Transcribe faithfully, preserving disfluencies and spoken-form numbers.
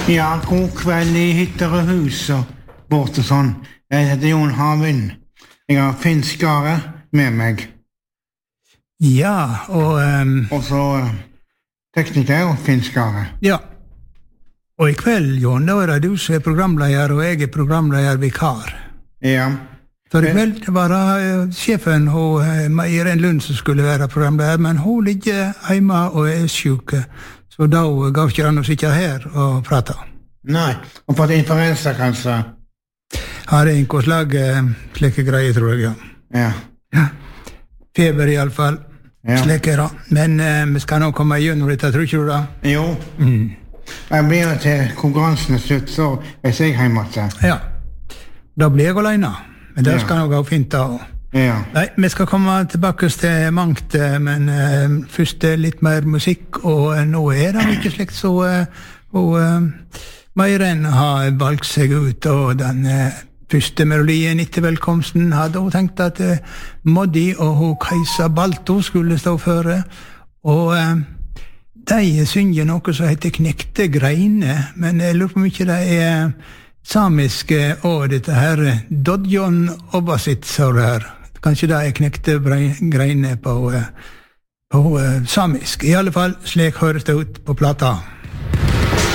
Ja, god kveld i hytter og hus og bort og sånn. Jeg heter Jon Havin. Jeg har finskare med meg. Ja, og... Um, og så uh, tekniker og finskare. Ja. Og i kveld, Jon, da er det du som er programleder, og jeg er programleder-vikar. Ja. For i kveld var det uh, sjefen, og uh, Irene Lund, som skulle være programleder, men hun ligger hjemme og er syk, så da gav ikke han å sitte her og prate. Nei, og fått influensa, kanskje? Har det en slag uh, slike greier, tror jeg, ja. Ja. Ja. Feber i alle fall. Ja. Slike da. Men uh, vi skal nå komme gjennom dette, tror ikke du da? Jo. Mm. Jeg blir til konkurransen er slutt, så jeg ser hjemme til. Ja. Da blir jeg alene. Men det ja. skal nok gå fint da. Ja. Nei, vi skal komme tilbake til mangt, men uh, først litt mer musikk, og uh, nå er det ikke slikt så uh, og uh, Meiren har valgt seg ut, og den uh, første melodien etter velkomsten hadde hun tenkt at uh, Moddi og hun Kajsa Balto skulle stå for, og uh, de synger noe som heter Knekte greine, men jeg lurer på mye det er samiske og dette her Dodjon Obasit, sa det her. Kanskje det er Knekte greine på, på samisk. I alle fall, slik høres det ut på plata.